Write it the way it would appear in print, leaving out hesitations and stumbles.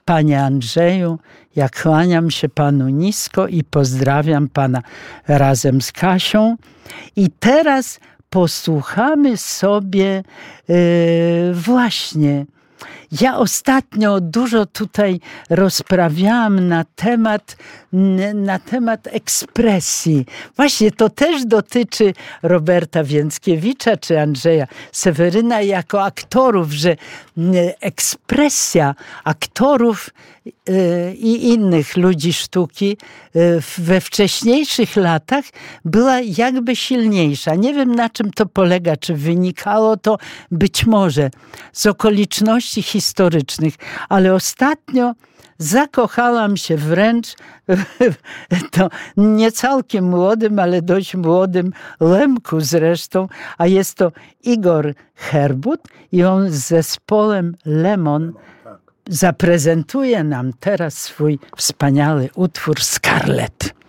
Panie Andrzeju, ja kłaniam się Panu nisko i pozdrawiam Pana razem z Kasią. I teraz posłuchamy sobie właśnie. Ja ostatnio dużo tutaj rozprawiałam na temat ekspresji. Właśnie to też dotyczy Roberta Więckiewicza czy Andrzeja Seweryna jako aktorów, że ekspresja aktorów i innych ludzi sztuki we wcześniejszych latach była jakby silniejsza. Nie wiem, na czym to polega, czy wynikało to być może z okoliczności historycznych, ale ostatnio zakochałam się wręcz to nie całkiem młodym, ale dość młodym Lemku zresztą, a jest to Igor Herbut i on z zespołem Lemon zaprezentuje nam teraz swój wspaniały utwór Scarlet.